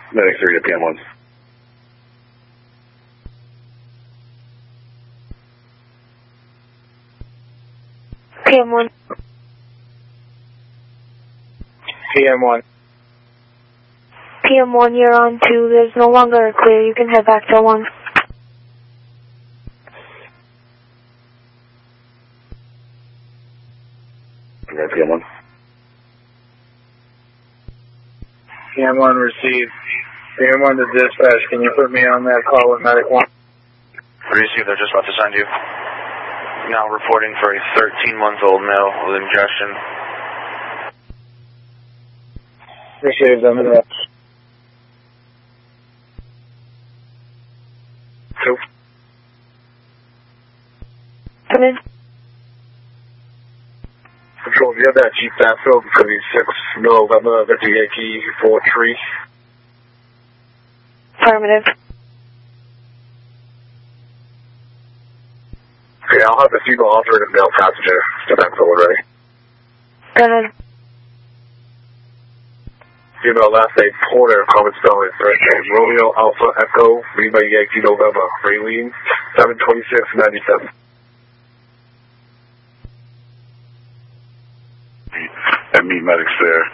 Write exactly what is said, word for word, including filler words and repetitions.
Medic three to P M one. P M one. P M one. P M one, you're on two. There's no longer a clear. You can head back to one. Okay, P M one. P M one received. P M one to dispatch. Can you put me on that call with Medic one? Received. They're just about to send you. Now reporting for a thirteen-month-old male with ingestion. Received. I'm in the... Two. Come in. Control, do you have that Jeep backfill for the six November Victor Yankee four three? Affirmative. Okay, I'll have the female alternate male passenger step back forward ready. Go ahead. Female last name Porter, common spelling, first name Romeo Alpha Echo, Lima Yankee November, Raylene, seven twenty-six ninety-seven. And meet medics there.